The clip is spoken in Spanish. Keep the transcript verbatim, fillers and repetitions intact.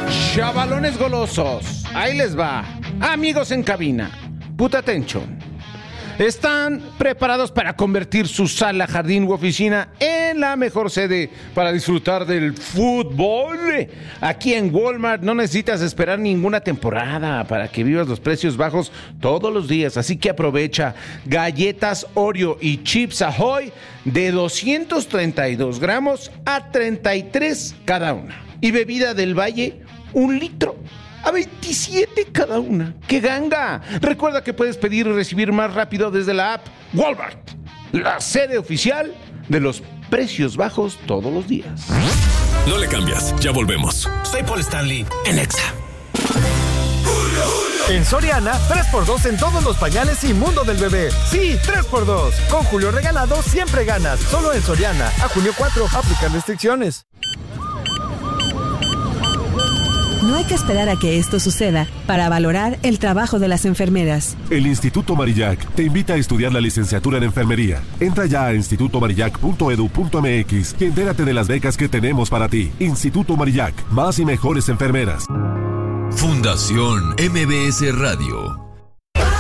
Chavalones golosos, ahí les va. Amigos en cabina, put attention. ¿Están preparados para convertir su sala, jardín u oficina en la mejor sede para disfrutar del fútbol? Aquí en Walmart no necesitas esperar ninguna temporada para que vivas los precios bajos todos los días. Así que aprovecha galletas Oreo y Chips Ahoy de doscientos treinta y dos gramos a treinta y tres cada una. Y bebida del Valle, un litro a veintisiete cada una. ¡Qué ganga! Recuerda que puedes pedir y recibir más rápido desde la app Walmart, la sede oficial de los precios bajos todos los días. No le cambias, ya volvemos. Soy Paul Stanley, en Exa. En Soriana, tres por dos en todos los pañales y mundo del bebé. Sí, tres por dos. Con Julio Regalado siempre ganas. Solo en Soriana. A junio cuatro, aplican restricciones. No hay que esperar a que esto suceda para valorar el trabajo de las enfermeras. El Instituto Marillac te invita a estudiar la licenciatura en enfermería. Entra ya a instituto marillac punto edu punto m x y entérate de las becas que tenemos para ti. Instituto Marillac, más y mejores enfermeras. Fundación M B S Radio.